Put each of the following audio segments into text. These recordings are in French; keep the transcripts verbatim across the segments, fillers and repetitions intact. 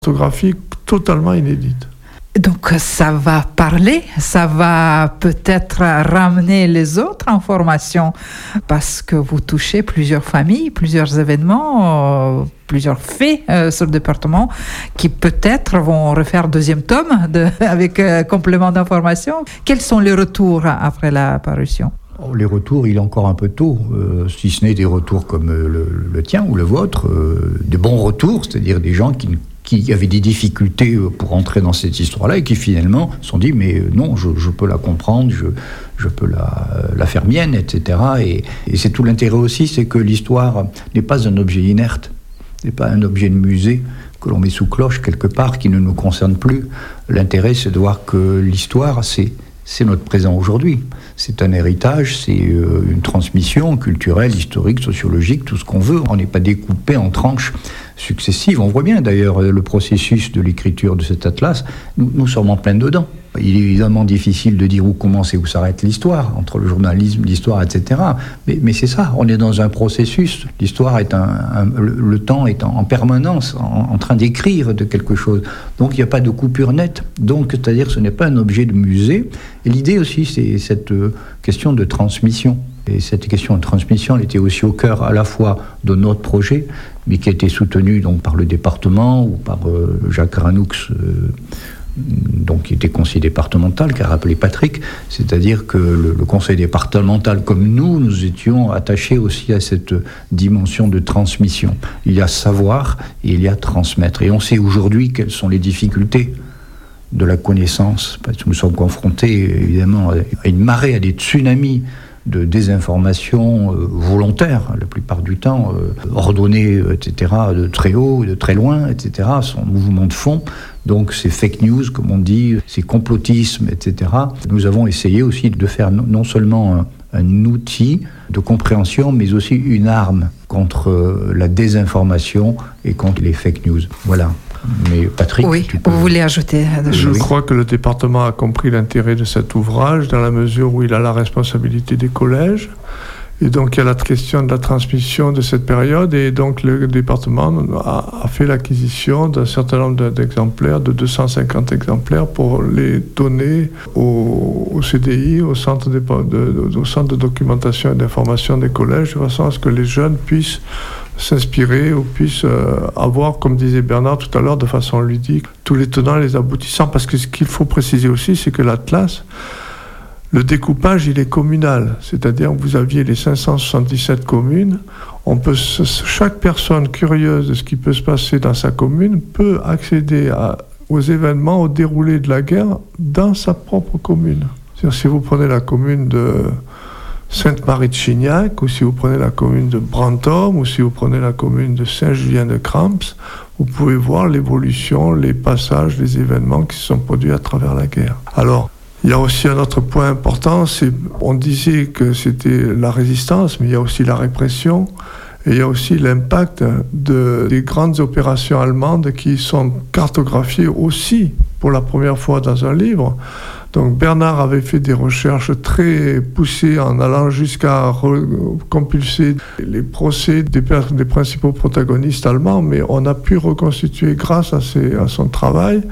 Photographie totalement inédite. Donc ça va parler, ça va peut-être ramener les autres informations parce que vous touchez plusieurs familles, plusieurs événements, euh, plusieurs faits euh, sur le département qui peut-être vont refaire deuxième tome de, avec euh, complément d'information. Quels sont les retours après la parution ? Les retours, il est encore un peu tôt, euh, si ce n'est des retours comme le, le tien ou le vôtre, euh, des bons retours, c'est-à-dire des gens qui, qui avaient des difficultés pour entrer dans cette histoire-là et qui finalement se sont dit « mais non, je, je peux la comprendre, je, je peux la, la faire mienne, et cetera » Et, et c'est tout l'intérêt aussi, c'est que l'histoire n'est pas un objet inerte, n'est pas un objet de musée que l'on met sous cloche quelque part, qui ne nous concerne plus. L'intérêt, c'est de voir que l'histoire, c'est... c'est notre présent aujourd'hui. C'est un héritage, c'est euh, une transmission culturelle, historique, sociologique, tout ce qu'on veut. On n'est pas découpé en tranches successives. On voit bien d'ailleurs le processus de l'écriture de cet atlas. Nous, nous sommes en plein dedans. Il est évidemment difficile de dire où commence et où s'arrête l'histoire, entre le journalisme, l'histoire, et cetera. Mais, mais c'est ça, on est dans un processus. L'histoire est un... un le, le temps est en, en permanence, en, en train d'écrire de quelque chose. Donc il n'y a pas de coupure nette. Donc, c'est-à-dire que ce n'est pas un objet de musée. Et l'idée aussi, c'est cette euh, question de transmission. Et cette question de transmission, elle était aussi au cœur à la fois de notre projet, mais qui a été soutenu donc, par le département ou par euh, Jacques Ranoux, euh, donc qui était conseiller départemental, qu'a rappelé Patrick, c'est-à-dire que le, le conseil départemental, comme nous, nous étions attachés aussi à cette dimension de transmission. Il y a savoir et il y a transmettre. Et on sait aujourd'hui quelles sont les difficultés de la connaissance, parce que nous sommes confrontés évidemment à une marée, à des tsunamis de désinformation euh, volontaire, la plupart du temps, euh, ordonnée, et cetera, de très haut, de très loin, et cetera, son mouvement de fond. Donc ces fake news, comme on dit, ces complotismes, et cetera. Nous avons essayé aussi de faire non seulement un, un outil de compréhension, mais aussi une arme contre euh, la désinformation et contre les fake news. Voilà. Mais Patrick, oui, tu peux... vous voulez ajouter des Je choses ? crois que le département a compris l'intérêt de cet ouvrage dans la mesure où il a la responsabilité des collèges. Et donc, il y a la question de la transmission de cette période. Et donc, le département a, a fait l'acquisition d'un certain nombre d'exemplaires, de deux cent cinquante exemplaires, pour les donner au, au C D I, au centre de, de, de, au centre de documentation et d'information des collèges, de façon à ce que les jeunes puissent s'inspirer ou puissent euh, avoir, comme disait Bernard tout à l'heure, de façon ludique, tous les tenants et les aboutissants. Parce que ce qu'il faut préciser aussi, c'est que l'Atlas, le découpage, il est communal. C'est-à-dire que vous aviez les cinq cent soixante-dix-sept communes. On peut, chaque personne curieuse de ce qui peut se passer dans sa commune peut accéder à, aux événements, au déroulé de la guerre dans sa propre commune. C'est-à-dire, si vous prenez la commune de Sainte-Marie de Chignac, ou si vous prenez la commune de Brantôme, ou si vous prenez la commune de Saint-Julien-de-Cramps, vous pouvez voir l'évolution, les passages, les événements qui se sont produits à travers la guerre. Alors, il y a aussi un autre point important, c'est, on disait que c'était la résistance, mais il y a aussi la répression, et il y a aussi l'impact de, des grandes opérations allemandes qui sont cartographiées aussi pour la première fois dans un livre. Donc Bernard avait fait des recherches très poussées en allant jusqu'à re- compulser les procès des, per- des principaux protagonistes allemands, mais on a pu reconstituer grâce à, ses, à son travail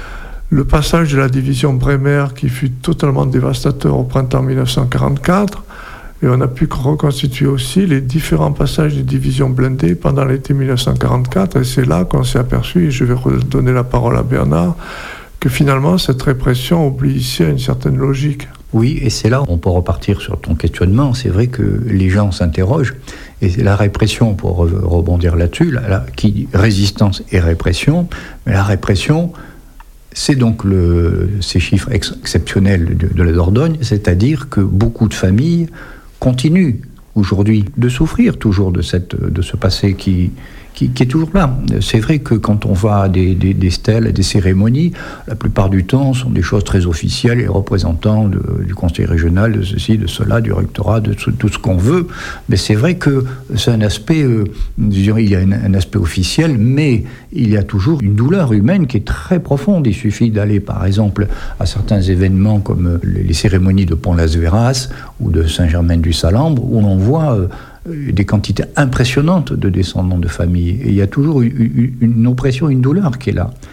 le passage de la division Bremer qui fut totalement dévastateur au printemps dix-neuf cent quarante-quatre, et on a pu reconstituer aussi les différents passages des divisions blindées pendant l'été dix-neuf cent quarante-quatre, et c'est là qu'on s'est aperçu, et je vais redonner la parole à Bernard, que finalement cette répression obéissait à une certaine logique. Oui, et c'est là où on peut repartir sur ton questionnement. C'est vrai que les gens s'interrogent, et la répression, pour rebondir là-dessus, là, là, qui dit résistance et répression, mais la répression, c'est donc le, ces chiffres ex- exceptionnels de, de la Dordogne, c'est-à-dire que beaucoup de familles continuent aujourd'hui de souffrir toujours de, cette, de ce passé qui, qui, qui est toujours là. C'est vrai que quand on va à des, des, des stèles, à des cérémonies, la plupart du temps sont des choses très officielles, les représentants de, du conseil régional, de ceci, de cela, du rectorat, de tout, tout ce qu'on veut. Mais c'est vrai que c'est un aspect, euh, je dirais, il y a un, un aspect officiel, mais il y a toujours une douleur humaine qui est très profonde. Il suffit d'aller, par exemple, à certains événements comme les cérémonies de Pont-Las Veras ou de Saint-Germain-du-Salambre, où l'on voit euh, des quantités impressionnantes de descendants de famille. Et il y a toujours une, une oppression, une douleur qui est là.